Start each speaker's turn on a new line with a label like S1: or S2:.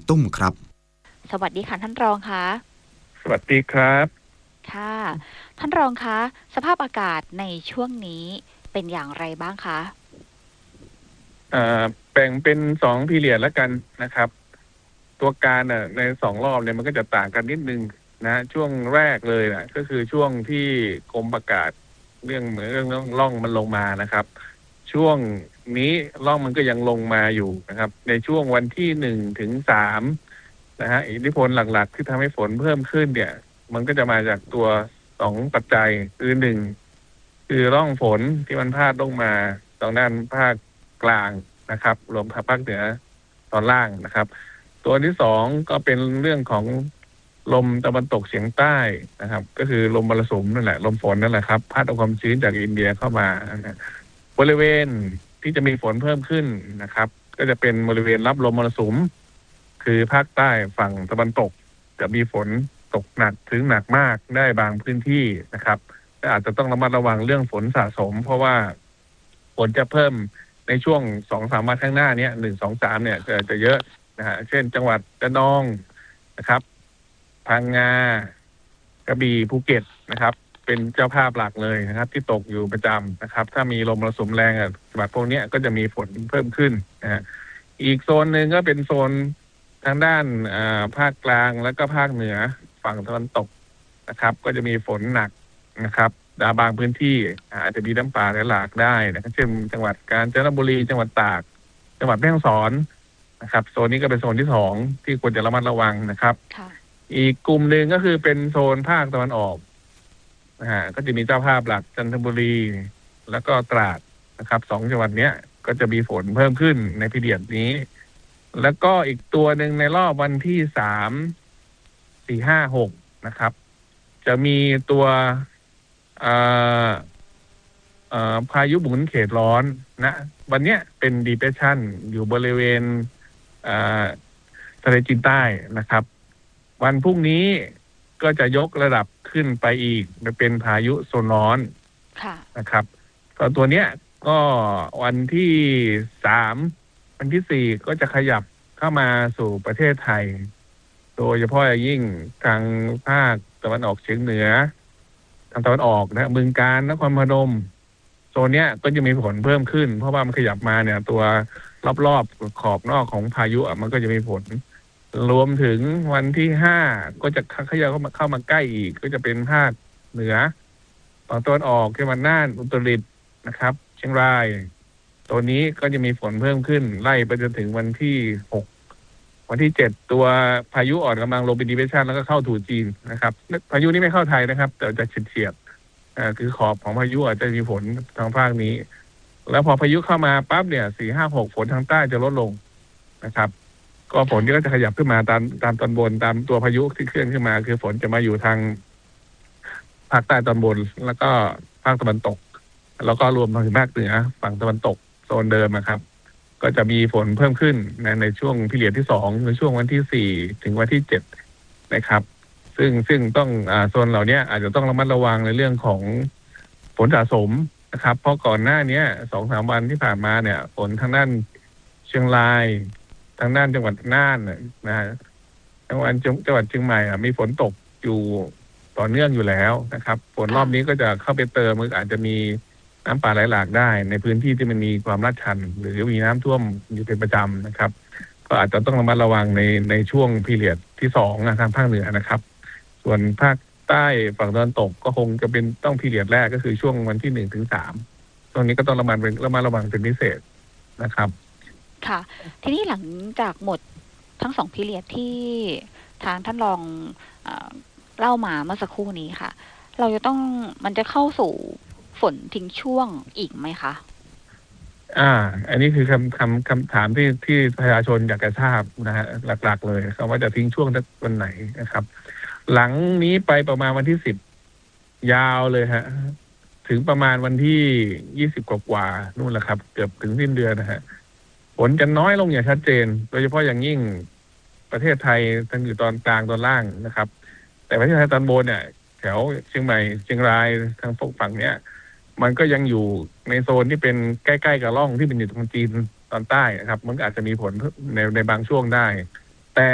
S1: ตุ้มครับ
S2: สวัสดีค่ะท่านรองคะ
S3: สวัสดีครับ
S2: ค่ะท่านรองคะสภาพอากาศในช่วงนี้เป็นอย่างไรบ้างคะ
S3: แบ่งเป็น2พีเรียดแล้วกันนะครับตัวการใน2รอบเนี่ยมันก็จะต่างกันนิดนึงนะช่วงแรกเลยนะก็คือช่วงที่กรมประกาศเรื่องเหมือนเรื่องร่องมันลงมานะครับช่วงนี้ร่องมันก็ยังลงมาอยู่นะครับในช่วงวันที่1 ถึง 3นะฮะอิทธิพลหลักๆที่ทำให้ฝนเพิ่มขึ้นเนี่ยมันก็จะมาจากตัว2ปัจจัยคือคือร่องฝนที่มันพาดลงมาตรงด้านภาคกลางนะครับรวมทั้งภาคเหนือตอนล่างนะครับตัวที่2ก็เป็นเรื่องของลมตะวันตกเฉียงใต้นะครับก็คือลมมรสุมนั่นแหละลมฝนนั่นแหละครับพัดเอาความชื้นจากอินเดียเข้ามานะบริเวณที่จะมีฝนเพิ่มขึ้นนะครับก็จะเป็นบริเวณรับลมมรสุมคือภาคใต้ฝั่งตะวันตกจะมีฝนตกหนักถึงหนักมากได้บางพื้นที่นะครับแต่อาจจะต้องระมัดระวังเรื่องฝนสะสมเพราะว่าฝนจะเพิ่มในช่วง 2-3 วันข้างหน้านี้1 2 3เนี่ยจะเยอะนะฮะเช่นจังหวัดระนองนะครับพังงากระบี่ภูเก็ตนะครับเป็นเจ้าภาพหลักเลยนะครับที่ตกอยู่ประจำนะครับถ้ามีลมมรสุมแรงจังหวัดพวกนี้ก็จะมีฝนเพิ่มขึ้นนะฮะอีกโซนหนึ่งก็เป็นโซนทางด้านภาคกลางแล้วก็ภาคเหนือฝั่งตะวันตกนะครับก็จะมีฝนหนักนะครับบางพื้นที่อาจจะมีน้ำป่าไหลหลากได้นะครับเช่นจังหวัดกาญจนบุรีจังหวัดตากจังหวัดแม่ฮ่องสอนนะครับโซนนี้ก็เป็นโซนที่2ที่ควรจะระมัดระวังนะครับอีกกลุ่มหนึ่งก็คือเป็นโซนภาคตะวันออกก็จะมีเจ้าภาพหลักจันทบุรีแล้วก็ตราดนะครับ2จังหวัดเนี้ยก็จะมีฝนเพิ่มขึ้นในพีเรียดนี้แล้วก็อีกตัวหนึ่งในรอบวันที่3 4 5 6นะครับจะมีตัวพายุหมุนเขตร้อนนะวันเนี้ยเป็น depression อยู่บริเวณทะเลจีนใต้นะครับวันพรุ่งนี้ก็จะยกระดับขึ้นไปอีกเป็นพายุโซนร้อนนะครับก็ตัวเนี้ยก็วันที่3วันที่4ก็จะขยับเข้ามาสู่ประเทศไทยโดยเฉพาะอย่างยิ่งทางภาคตะวันออกเฉียงเหนือทางตะวันออกนะบึงกาฬนครพนมโซนเนี้ยก็จะมีผลเพิ่มขึ้นเพราะว่ามันขยับมาเนี่ยตัวรอบๆขอบนอกของพายุมันก็จะมีผลรวมถึงวันที่5ก็จะขยับเข้ามาใกล้อีกก็จะเป็นภาคเหนือฝั่งตะวันออกคือน่านอุตรดิตถ์นะครับเชียงรายตัวนี้ก็จะมีฝนเพิ่มขึ้นไล่ไปจนถึงวันที่6วันที่7ตัวพายุอ่อนกำลังลงเป็น depression แล้วก็เข้าสู่จีนนะครับพายุนี้ไม่เข้าไทยนะครับแต่จะเฉียดคือขอบของพายุอาจจะมีฝนทางภาคนี้แล้วพอพายุเข้ามาปั๊บเนี่ย4 5 6ฝนทางใต้จะลดลงนะครับก็ฝนก็จะขยับขึ้นมาตามตอนบนตามตัวพายุที่เคลื่อนขึ้นมาคือฝนจะมาอยู่ทางภาคใต้ตอนบนแล้วก็ภาคตะวันตกแล้วก็รวมถึงภาคเหนือฝั่งตะวันตกโซนเดิมนะครับก็จะมีฝนเพิ่มขึ้นในช่วงพีเรียดที่2ในช่วงวันที่4ถึงวันที่7นะครับซึ่งต้องโซนเหล่านี้อาจจะต้องระมัดระวังในเรื่องของฝนสะสมนะครับเพราะก่อนหน้านี้ 2-3 วันที่ผ่านมาเนี่ยฝนทางด้านเชียงรายทางด้านจังหวัดน่านนะฮะจังหวัดเชียงใหม่มีฝนตกอยู่ต่อเนื่องอยู่แล้วนะครับฝนรอบนี้ก็จะเข้าไปเติมมันอาจจะมีน้ำป่าไหลหลากได้ในพื้นที่ที่มันมีความลาดชันหรือมีน้ำท่วมอยู่เป็นประจำนะครับก็อาจจะต้องระมัดระวังในช่วงพีเรียดที่2ทางภาคเหนือนะครับส่วนภาคใต้ฝั่งตะวันตกก็คงจะเป็นต้องพีเรียดแรกก็คือช่วงวันที่1 ถึง 3ตรงนี้ก็ต้องระมัดระวังเป็นพิเศษนะครับ
S2: ค่ะทีนี้หลังจากหมดทั้ง2พีเรียดที่ทางท่านรองเล่ามาเมื่อสักครู่นี้ค่ะเราจะต้องมันจะเข้าสู่ฝนทิ้งช่วงอีกไหมคะ
S3: อันนี้คือคำถามที่ประชาชนอยากจะทราบนะฮะหลักๆเลยคำว่าจะทิ้งช่วงวันไหนนะครับหลังนี้ไปประมาณวันที่10ยาวเลยฮะถึงประมาณวันที่20กว่านู่นแหละครับเกือบถึงสิ้นเดือนนะฮะฝนจะน้อยลงอย่างชัดเจนโดยเฉพาะอย่างยิ่งประเทศไทยทั้งอยู่ตอนกลางตอนล่างนะครับแต่ประเทศไทยตอนบนเนี่ยแถวเชียงใหม่เชียงรายทางฝั่งเนี้ยมันก็ยังอยู่ในโซนที่เป็นใกล้ๆกับร่องที่เป็นอยู่ตรงจีนตอนใต้นะครับมันอาจจะมีผลในบางช่วงได้